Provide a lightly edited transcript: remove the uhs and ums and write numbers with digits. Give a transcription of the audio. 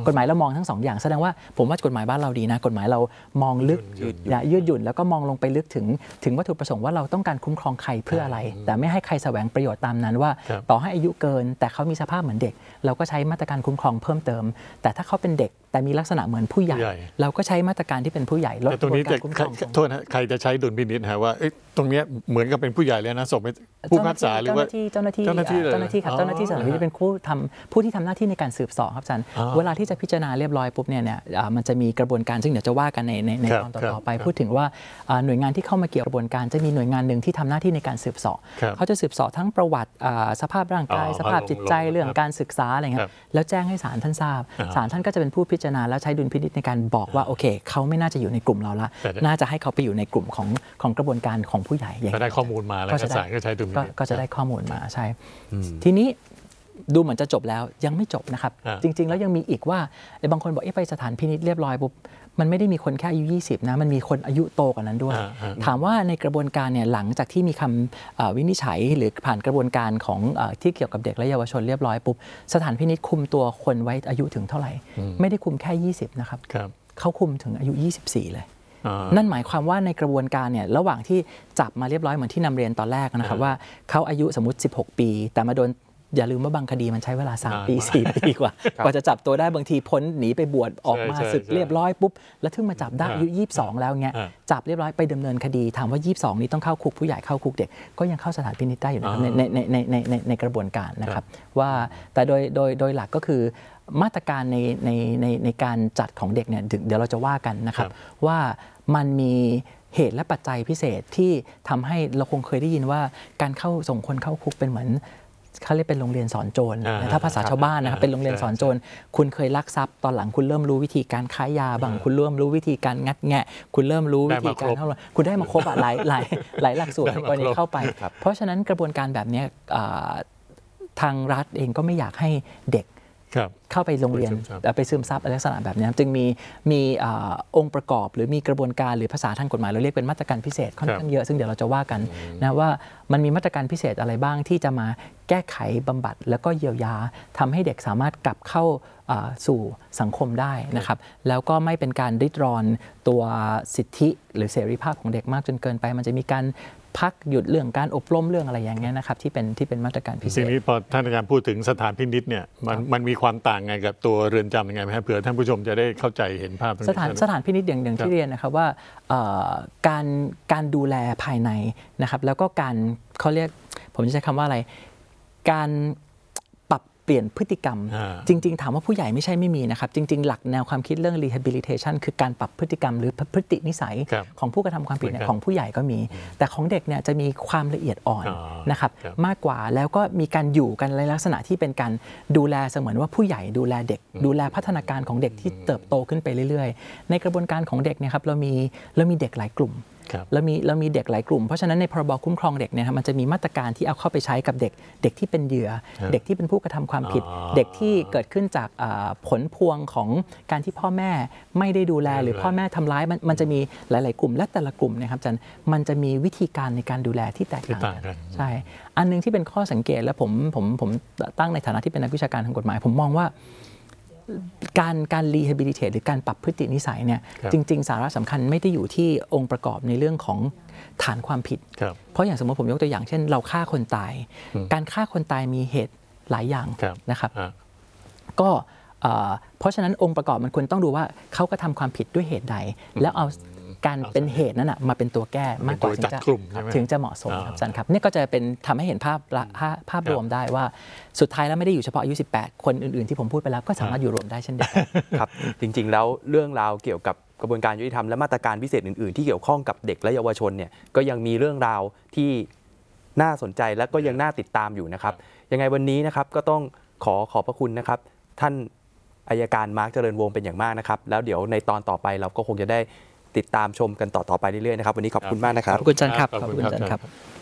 กฎหมายเรามองทั้ง2 อย่างแสดงว่าผมว่ากฎหมายบ้านเราดีนะกฎหมายเรามองลึกยืดหยุ่นแล้วก็มองลงไปลึกถึงวัตถุประสงค์ว่าเราต้องการคุ้มครองใครเพื่ออะไรแต่ไม่ให้ใครแสวงประโยชน์ตามนั้นว่าต่อให้อายุเกินแต่เขามีสภาพเหมือนเด็กเราก็ใช้มาตรการคุ้มครองเพิ่มเติมแต่ถ้าเขาเป็นเด็กแต่มีลักษณะเหมือนผู้ใหญ่เราก็ใช้มาตรการที่เป็นผู้ใหญ่ลดกระบวนการคุ้มครองโทษนะใครจะใช้ดุลพินิจฮะว่าตรงนี้เหมือนกับเป็นผู้ใหญ่แล้วนะส่งไปผู้พิพากษาหรือว่าเจ้าหน้าที่ครับเจ้าหน้าที่สถานพินิจเป็นผู้ที่ทำหน้าที่ในการสืบสอบครับอาจารย์เวลาที่จะพิจารณาเรียบร้อยปุ๊บเนี่ยมันจะมีกระบวนการซึ่งเดี๋ยวจะว่ากันในตอนต่อไปพูดถึงว่าหน่วยงานที่เข้ามาเกี่ยวกระบวนการจะมีหน่วยงานหนึ่งที่ทำหน้าที่ในการสืบสอบเขาจะสืบสอบทั้งประวัติสภาพร่างกายสภาพจิตใจเรื่องการศึกษาอะไรเงี้ยแล้วแจ้งให้ศาลท่านทราบศาลท่านก็จะเป็นผู้พิจารณาแล้วใช้ดุลพินิจในการบอกว่าโอเคเขาไม่น่าจะอยู่ในกลุ่มเราละน่าจะให้เขาไปอยู่ในกลุ่มของกระบวนการของผู้ใหญ่อย่างได้ข้อมูลมาแล้วศาลก็ใช้ดุลพินิจก็จะได้ข้อมูลมาใช่ทีนี้ดูเหมือนจะจบแล้วยังไม่จบนะครับจริงๆแล้วยังมีอีกว่าบางคนบอกไปสถานพินิจเรียบร้อยปุ๊บมันไม่ได้มีคนแค่อายุ20นะมันมีคนอายุโตกว่านั้นด้วยถามว่าในกระบวนการเนี่ยหลังจากที่มีคำวินิจฉัยหรือผ่านกระบวนการของที่เกี่ยวกับเด็กและเยาวชนเรียบร้อยปุ๊บสถานพินิจคุมตัวคนไว้อายุถึงเท่าไหร่ไม่ได้คุมแค่20นะครับเขาคุมถึงอายุ24เลยนั่นหมายความว่าในกระบวนการเนี่ยระหว่างที่จับมาเรียบร้อยเหมือนที่นำเรียนตอนแรกนะครับว่าเขาอายุสมมติ16 ปีแต่มาโดนอย่าลืมว่าบางคดีมันใช้เวลา3 ปี4 ปีกว่าจะจับตัวได้บางทีพ้นหนีไปบวชออกมาศึกเรียบร้อยปุ๊บแล้วถึงมาจับได้อายุ22แล้วเงี้ยจับเรียบร้อยไปดำเนินคดีถามว่า22นี้ต้องเข้าคุกผู้ใหญ่เข้าคุกเด็กก็ยังเข้าสถานพินิจได้อยู่นะครับในกระบวนการนะครับว่าแต่โดยหลักก็คือมาตรการในการจัดของเด็กเนี่ยเดี๋ยวเราจะว่ากันนะครับว่ามันมีเหตุและปัจจัยพิเศษที่ทำให้เราคงเคยได้ยินว่าการส่งคนเข้าคุกเป็นเหมือนเขาเรียกเป็นโรงเรียนสอนโจรถ้าภาษาชาวบ้านนะครับเป็นโรงเรียนสอนโจรคุณเคยลักทรัพย์ตอนหลังคุณเริ่มรู้วิธีการค้ายาบ้างคุณเริ่มรู้วิธีการงัดแงะคุณเริ่มรู้วิธีการเท่าไหร่คุณได้มาครบหลายหลักสูตรในกรณีเข้าไปเพราะฉะนั้นกระบวนการแบบนี้ทางรัฐเองก็ไม่อยากให้เด็กเข้าไปโรงเรียนไปซึมซับลักษณะแบบนี้จึงมีองค์ประกอบหรือมีกระบวนการหรือภาษาทางกฎหมายเราเรียกเป็นมาตรการพิเศษค่อนข้างเยอะซึ่งเดี๋ยวเราจะว่ากันนะว่ามันมีมาตรการพิเศษอะไรบ้างที่จะมาแก้ไขบำบัดแล้วก็เยียวยาทำให้เด็กสามารถกลับเข้าสู่สังคมได้นะครับแล้วก็ไม่เป็นการริดรอนตัวสิทธิหรือเสรีภาพของเด็กมากจนเกินไปมันจะมีการพักหยุดเรื่องการอบรมเรื่องอะไรอย่างเงี้ยนะครับที่เป็นมาตรการพิเศษทีนี้พอท่านอาจารย์พูดถึงสถานพินิจเนี่ยมันมีความต่างไงกับตัวเรือนจำยังไงไหมครับเผื่อท่านผู้ชมจะได้เข้าใจเห็นภาพสถานพินิจอย่างที่เรียนนะครับว่าการดูแลภายในนะครับแล้วก็การเขาเรียกผมจะใช้คำว่าอะไรการเปลี่ยนพฤติกรรมจริงๆถามว่าผู้ใหญ่ไม่ใช่ไม่มีนะครับจริงๆหลักแนวความคิดเรื่อง rehabilitation คือการปรับพฤติกรรมหรือพฤตินิสัยของผู้กระทำความผิดของผู้ใหญ่ก็มีแต่ของเด็กเนี่ยจะมีความละเอียดอ่อนนะครับมากกว่าแล้วก็มีการอยู่กันในลักษณะที่เป็นการดูแลเสมือนว่าผู้ใหญ่ดูแลเด็กดูแลพัฒนาการของเด็กที่เติบโตขึ้นไปเรื่อยๆในกระบวนการของเด็กเนี่ยครับเรามีเด็กหลายกลุ่มเรามีเด็กหลายกลุ่มเพราะฉะนั้นในพรบคุ้มครองเด็กเนี่ยมันจะมีมาตรการที่เอาเข้าไปใช้กับเด็กที่เป็นเหยื่อเด็กที่เป็นผู้กระทำความผิดเด็กที่เกิดขึ้นจากผลพวงของการที่พ่อแม่ไม่ได้ดูแลหรือพ่อแม่ทำร้ายมันจะมีหลายๆกลุ่มและแต่ละกลุ่มนะครับอาจารย์มันจะมีวิธีการในการดูแลที่แตกต่างกันใช่อันนึงที่เป็นข้อสังเกตและผมตั้งในฐานะที่เป็นนักวิชาการทางกฎหมายผมมองว่าการ rehabilitate หรือการปรับพฤตินิสัยเนี่ยจริงๆสาระสำคัญไม่ได้อยู่ที่องค์ประกอบในเรื่องของฐานความผิดเพราะอย่างสมมติผมยกตัวอย่างเช่นเราฆ่าคนตายการฆ่าคนตายมีเหตุหลายอย่างนะครับก็เพราะฉะนั้นองค์ประกอบมันควรต้องดูว่าเขากระทำความผิดด้วยเหตุใดแล้วเอาการเป็นเหตุนั้นนะมาเป็นตัวแก้มากกว่าถึงจะเหมาะสมครับอาจารย์ครับนี่ก็จะเป็นทำให้เห็นภาพรวมได้ว่าสุดท้ายแล้วไม่ได้อยู่เฉพาะอายุ18คนอื่นๆที่ผมพูดไปแล้วก็สามารถอยู่รวมได้เช่นเดียวกันครับจริงๆแล้วเรื่องราวเกี่ยวกับกระบวนการยุติธรรมและมาตรการพิเศษอื่นๆที่เกี่ยวข้องกับเด็กและเยาวชนเนี่ยก็ยังมีเรื่องราวที่น่าสนใจและก็ยังน่าติดตามอยู่นะครับยังไงวันนี้นะครับก็ต้องขอบพระคุณนะครับท่านอัยการมาร์คเจริญวงศ์เป็นอย่างมากนะครับแล้วเดี๋ยวในตอนต่อไปเราก็คงจะได้ติดตามชมกันต่อไปเรื่อยๆนะครับวันนี้ขอบคุณมากนะครับขอบคุณอาจารย์ครับขอบคุณอาจารย์ครับ